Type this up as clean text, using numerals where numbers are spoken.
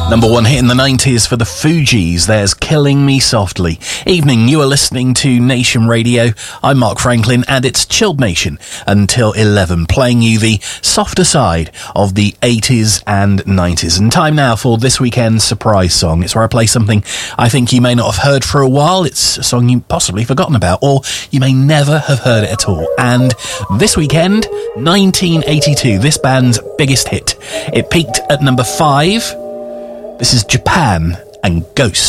Number one hit in the 90s for the Fugees. There's Killing Me Softly. Evening, you are listening to Nation Radio. I'm Mark Franklin, and it's Chilled Nation until 11, playing you the softer side of the 80s and 90s. And time now for this weekend's surprise song. It's where I play something I think you may not have heard for a while. It's a song you've possibly forgotten about, or you may never have heard it at all. And this weekend, 1982, this band's biggest hit. It peaked at number 5. This is Japan and Ghost.